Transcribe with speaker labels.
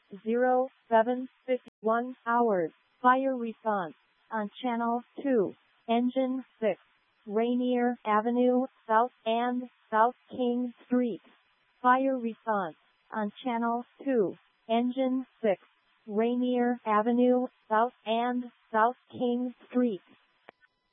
Speaker 1: 07:51 hours. Fire response on Channel 2, Engine 6, Rainier Avenue South and South King Street. Fire response on Channel 2, Engine 6, Rainier Avenue South and South King Street.